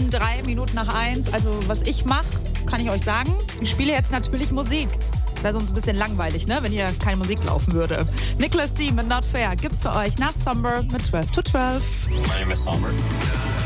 Um 3 Minuten nach 1. Also was ich mache, kann ich euch sagen. Ich spiele jetzt natürlich Musik. Wäre sonst ein bisschen langweilig, ne, wenn hier keine Musik laufen würde. Nicholas D. mit Not Fair gibt's für euch nach Somber mit 12 to 12. My name is Somber.